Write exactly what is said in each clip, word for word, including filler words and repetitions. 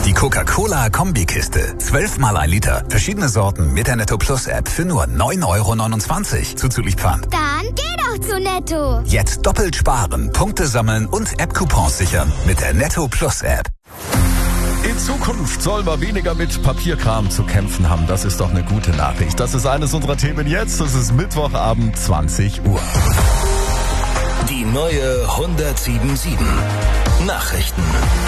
Die Coca-Cola-Kombikiste. zwölf mal ein Liter. Verschiedene Sorten mit der Netto Plus App für nur neun Euro neunundzwanzig. Zuzüglich Pfand. Dann geh doch zu Netto. Jetzt doppelt sparen, Punkte sammeln und App-Coupons sichern mit der Netto Plus App. In Zukunft sollen wir weniger mit Papierkram zu kämpfen haben. Das ist doch eine gute Nachricht. Das ist eines unserer Themen jetzt. Das ist Mittwochabend, zwanzig Uhr. Die neue hundertsiebensundsieben. Nachrichten.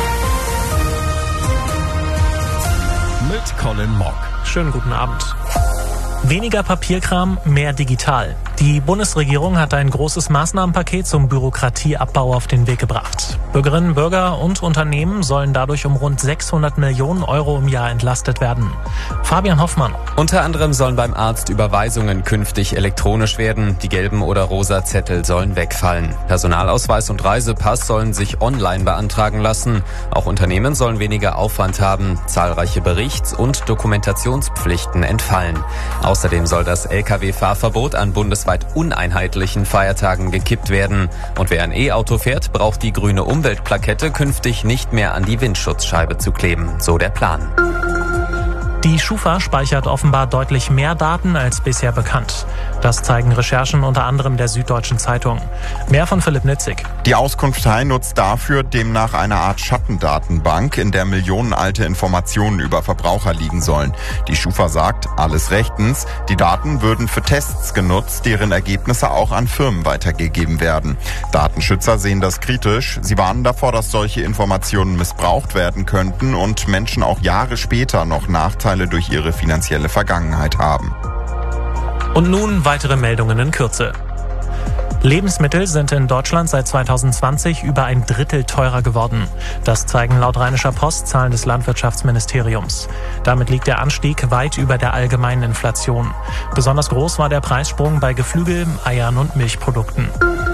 Mit Colin Mock. Schönen guten Abend. Weniger Papierkram, mehr digital. Die Bundesregierung hat ein großes Maßnahmenpaket zum Bürokratieabbau auf den Weg gebracht. Bürgerinnen, Bürger und Unternehmen sollen dadurch um rund sechshundert Millionen Euro im Jahr entlastet werden. Fabian Hoffmann. Unter anderem sollen beim Arzt Überweisungen künftig elektronisch werden. Die gelben oder rosa Zettel sollen wegfallen. Personalausweis und Reisepass sollen sich online beantragen lassen. Auch Unternehmen sollen weniger Aufwand haben. Zahlreiche Berichts- und Dokumentationspflichten entfallen. Außerdem soll das L K W-Fahrverbot an bundesweit uneinheitlichen Feiertagen gekippt werden. Und wer ein E-Auto fährt, braucht die grüne Umweltplakette künftig nicht mehr an die Windschutzscheibe zu kleben. So der Plan. Die Schufa speichert offenbar deutlich mehr Daten als bisher bekannt. Das zeigen Recherchen unter anderem der Süddeutschen Zeitung. Mehr von Philipp Nitzig. Die Auskunftei nutzt dafür demnach eine Art Schattendatenbank, in der millionenalte Informationen über Verbraucher liegen sollen. Die Schufa sagt, alles rechtens. Die Daten würden für Tests genutzt, deren Ergebnisse auch an Firmen weitergegeben werden. Datenschützer sehen das kritisch. Sie warnen davor, dass solche Informationen missbraucht werden könnten und Menschen auch Jahre später noch Nachteile durch ihre finanzielle Vergangenheit haben. Und nun weitere Meldungen in Kürze. Lebensmittel sind in Deutschland seit zweitausendzwanzig über ein Drittel teurer geworden. Das zeigen laut Rheinischer Post Zahlen des Landwirtschaftsministeriums. Damit liegt der Anstieg weit über der allgemeinen Inflation. Besonders groß war der Preissprung bei Geflügel, Eiern und Milchprodukten.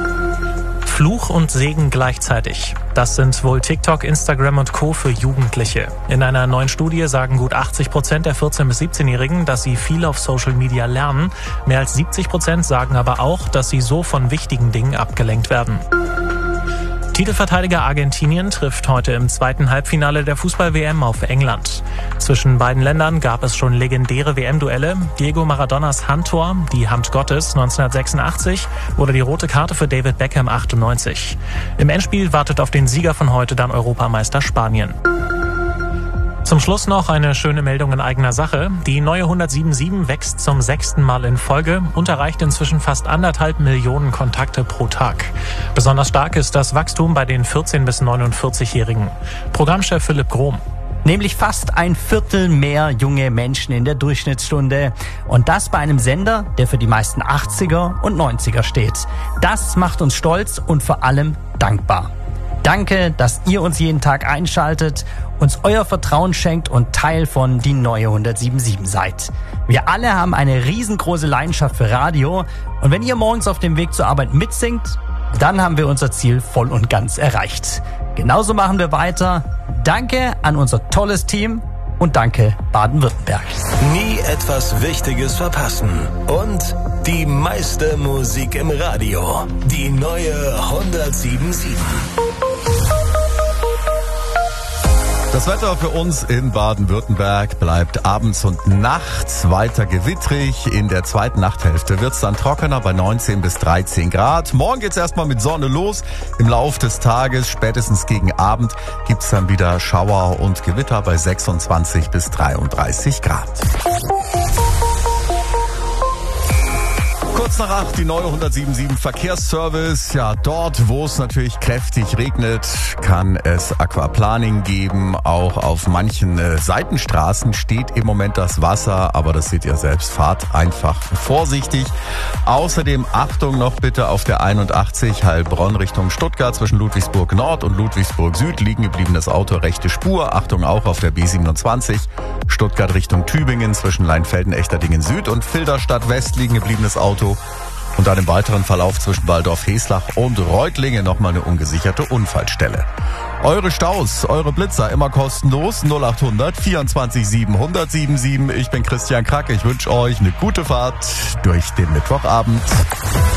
Fluch und Segen gleichzeitig. Das sind wohl TikTok, Instagram und Co. für Jugendliche. In einer neuen Studie sagen gut achtzig Prozent der vierzehn- bis siebzehnjährigen, dass sie viel auf Social Media lernen. Mehr als siebzig Prozent sagen aber auch, dass sie so von wichtigen Dingen abgelenkt werden. Titelverteidiger Argentinien trifft heute im zweiten Halbfinale der Fußball-W M auf England. Zwischen beiden Ländern gab es schon legendäre W M-Duelle. Diego Maradonas Handtor, die Hand Gottes neunzehnhundertsechsundachtzig oder die rote Karte für David Beckham achtundneunzig. Im Endspiel wartet auf den Sieger von heute dann Europameister Spanien. Zum Schluss noch eine schöne Meldung in eigener Sache. Die neue hundertsiebenundsieben wächst zum sechsten Mal in Folge und erreicht inzwischen fast anderthalb Millionen Kontakte pro Tag. Besonders stark ist das Wachstum bei den vierzehn- bis neunundvierzig-Jährigen. Programmchef Philipp Grohm. Nämlich fast ein Viertel mehr junge Menschen in der Durchschnittsstunde. Und das bei einem Sender, der für die meisten achtziger und neunziger steht. Das macht uns stolz und vor allem dankbar. Danke, dass ihr uns jeden Tag einschaltet, uns euer Vertrauen schenkt und Teil von die neue hundertsiebenundsieben seid. Wir alle haben eine riesengroße Leidenschaft für Radio und wenn ihr morgens auf dem Weg zur Arbeit mitsingt, dann haben wir unser Ziel voll und ganz erreicht. Genauso machen wir weiter. Danke an unser tolles Team und danke Baden-Württemberg. Nie etwas Wichtiges verpassen und die meiste Musik im Radio. Die neue hundertsiebenundsieben. Das Wetter für uns in Baden-Württemberg bleibt abends und nachts weiter gewittrig. In der zweiten Nachthälfte wird es dann trockener bei neunzehn bis dreizehn Grad. Morgen geht's erstmal mit Sonne los. Im Lauf des Tages, spätestens gegen Abend, gibt's dann wieder Schauer und Gewitter bei sechsundzwanzig bis dreiunddreißig Grad. Kurz nach acht, die neue hundertsiebenundsieben Verkehrsservice. Ja, dort, wo es natürlich kräftig regnet, kann es Aquaplaning geben. Auch auf manchen äh, Seitenstraßen steht im Moment das Wasser, aber das seht ihr selbst. Fahrt einfach vorsichtig. Außerdem Achtung noch bitte auf der einundachtzig Heilbronn Richtung Stuttgart zwischen Ludwigsburg Nord und Ludwigsburg Süd. Liegen gebliebenes Auto, rechte Spur. Achtung auch auf der B siebenundzwanzig Stuttgart Richtung Tübingen zwischen Leinfelden, Echterdingen Süd und Filderstadt West liegen gebliebenes Auto. Und dann im weiteren Verlauf zwischen Waldorf-Heslach und Reutlingen nochmal eine ungesicherte Unfallstelle. Eure Staus, eure Blitzer immer kostenlos. null achthundert vierundzwanzig sieben hundertsiebenundsieben. Ich bin Christian Krack. Ich wünsche euch eine gute Fahrt durch den Mittwochabend.